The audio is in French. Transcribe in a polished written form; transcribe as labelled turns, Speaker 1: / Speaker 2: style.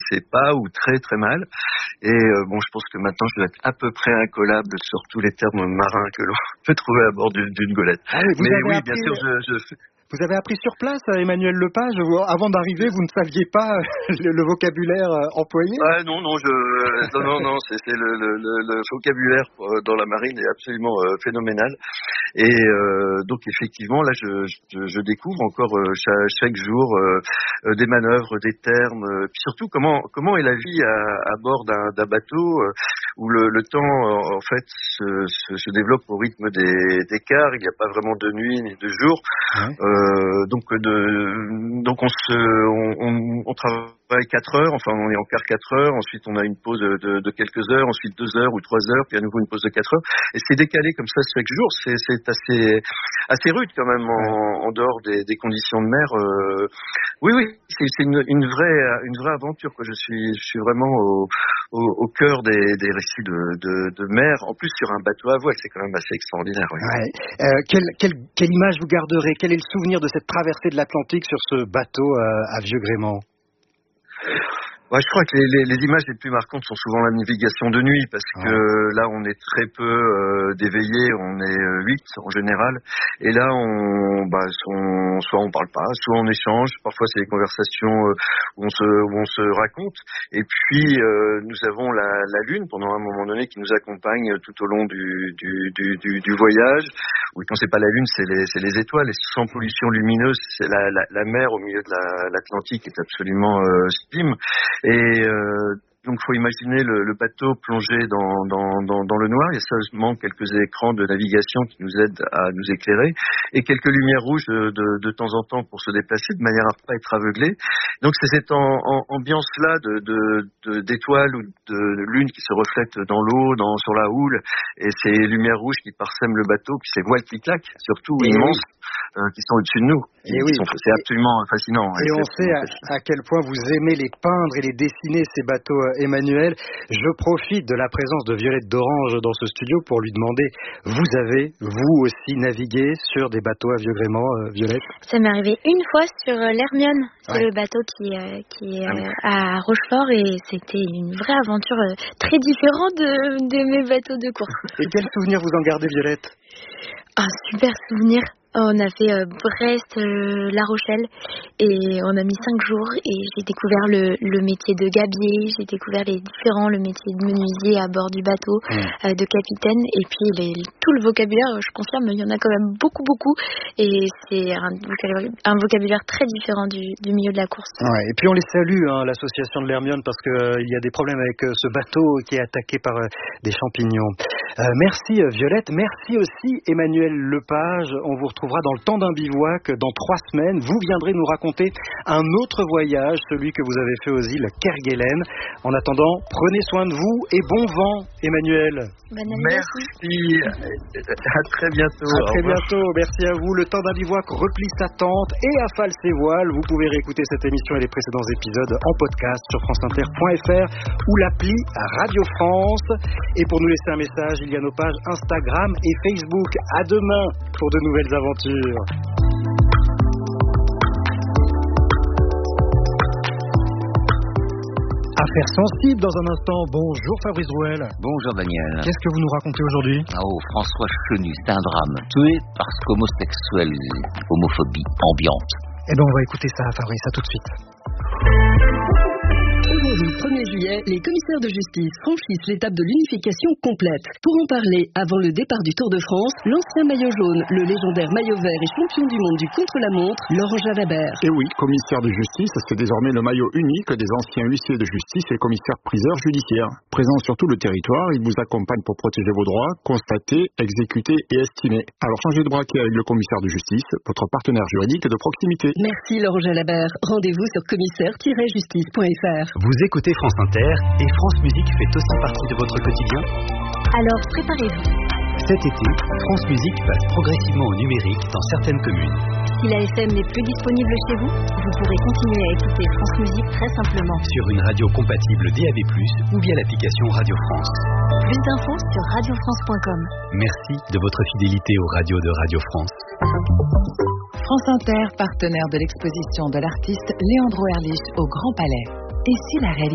Speaker 1: connaissais pas ou très très mal. Et je pense que maintenant je dois être à peu près incollable sur tous les termes marins que l'on peut trouver à bord d'une golette.
Speaker 2: Ah oui,
Speaker 1: mais oui, bien sûr,
Speaker 2: Vous avez appris sur place, Emmanuel Lepage. Avant d'arriver, vous ne saviez pas le vocabulaire employé?
Speaker 1: Non, c'est le vocabulaire dans la marine est absolument phénoménal. Et donc effectivement, là, je découvre encore chaque jour des manœuvres, des termes, puis surtout comment est la vie à bord d'un bateau où le temps en fait se développe au rythme des quarts. Il n'y a pas vraiment de nuit ni de jour. Ouais. Donc on travaille 4 heures, enfin on est en quart 4 heures, ensuite on a une pause de quelques heures, ensuite 2 heures ou 3 heures, puis à nouveau une pause de 4 heures, et c'est décalé comme ça chaque jour, c'est assez rude quand même en dehors des conditions de mer. Oui, c'est une vraie aventure, quoi. Je suis vraiment au cœur des récits de mer, en plus sur un bateau à voile, c'est quand même assez extraordinaire. Oui.
Speaker 2: Ouais. Quelle image vous garderez? Quel est le souvenir de cette traversée de l'Atlantique sur ce bateau à vieux gréement?
Speaker 1: Ouais, je crois que les images les plus marquantes sont souvent la navigation de nuit, parce que là on est très peu d'éveillés, on est 8 en général, et là soit on parle pas, soit on échange, parfois c'est des conversations où on se raconte, et puis nous avons la lune pendant un moment donné qui nous accompagne tout au long du voyage. Oui, quand c'est pas la lune, c'est les étoiles, et sans pollution lumineuse, c'est la mer au milieu de l'Atlantique est absolument sublime. Et donc faut imaginer le bateau plongé dans le noir. Il y a seulement quelques écrans de navigation qui nous aident à nous éclairer et quelques lumières rouges de temps en temps pour se déplacer de manière à ne pas être aveuglé. Donc c'est cette ambiance-là d'étoiles ou de lune qui se reflète dans l'eau, sur la houle, et ces lumières rouges qui parsèment le bateau, puis ces voiles qui claquent, surtout immenses, qui sont au-dessus de nous. C'est absolument fascinant.
Speaker 2: Et on sait à quel point vous aimez les peindre et les dessiner, ces bateaux, Emmanuel. Je profite de la présence de Violette d'Orange dans ce studio pour lui demander, vous avez, vous aussi, navigué sur des bateaux à vieux gréement, Violette?
Speaker 3: Ça m'est arrivé une fois sur l'Hermione. C'est le bateau qui est à Rochefort, et c'était une vraie aventure très différente de mes bateaux de course.
Speaker 2: Et quel souvenir vous en gardez, Violette?
Speaker 3: Un super souvenir. On a fait Brest, La Rochelle, et on a mis 5 jours, et j'ai découvert le métier de gabier, j'ai découvert le métier de menuisier à bord du bateau, de capitaine, et puis tout le vocabulaire, je confirme, il y en a quand même beaucoup, et c'est un vocabulaire très différent du milieu de la course.
Speaker 2: Ouais, et puis on les salue, l'association de l'Hermione, parce qu'il y a des problèmes avec ce bateau qui est attaqué par des champignons. Merci Violette, merci aussi Emmanuel Lepage. On vous retrouvera dans le temps d'un bivouac dans 3 semaines. Vous viendrez nous raconter un autre voyage, celui que vous avez fait aux îles Kerguelen. En attendant, prenez soin de vous et bon vent, Emmanuel.
Speaker 1: Merci. À très bientôt.
Speaker 2: À très bientôt. Merci à vous. Le temps d'un bivouac replie sa tente et affale ses voiles. Vous pouvez réécouter cette émission et les précédents épisodes en podcast sur franceinter.fr ou l'appli Radio France. Et pour nous laisser un message, il y a nos pages Instagram et Facebook. À demain pour de nouvelles aventures. Affaires sensibles dans un instant. Bonjour Fabrice Drouel.
Speaker 4: Bonjour Daniel.
Speaker 2: Qu'est-ce que vous nous racontez aujourd'hui?
Speaker 4: François Chenu, c'est un drame. Tué parce qu'homosexuel, homophobie ambiante.
Speaker 2: Eh bien on va écouter ça Fabrice, à tout de suite.
Speaker 5: Aujourd'hui, 1er juillet, les commissaires de justice franchissent l'étape de l'unification complète. Pour en parler, avant le départ du Tour de France, l'ancien maillot jaune, le légendaire maillot vert et champion du monde du contre-la-montre, Laurent Jalabert.
Speaker 6: Et oui, commissaire de justice, c'est désormais le maillot unique des anciens huissiers de justice et commissaires-priseurs judiciaires. Présents sur tout le territoire, ils vous accompagnent pour protéger vos droits, constater, exécuter et estimer. Alors changez de braquet avec le commissaire de justice, votre partenaire juridique de proximité.
Speaker 5: Merci Laurent Jalabert. Rendez-vous sur commissaire-justice.fr.
Speaker 7: Vous écoutez France Inter et France Musique fait aussi partie de votre quotidien?
Speaker 3: Alors préparez-vous.
Speaker 7: Cet été, France Musique passe progressivement au numérique dans certaines communes.
Speaker 3: Si la FM n'est plus disponible chez vous, vous pourrez continuer à écouter France Musique très simplement.
Speaker 7: Sur une radio compatible DAB+, ou via l'application Radio France.
Speaker 3: Plus d'infos sur radiofrance.com.
Speaker 7: Merci de votre fidélité aux radios de Radio France.
Speaker 8: France Inter, partenaire de l'exposition de l'artiste Léandro Erlich au Grand Palais. Et si la réalité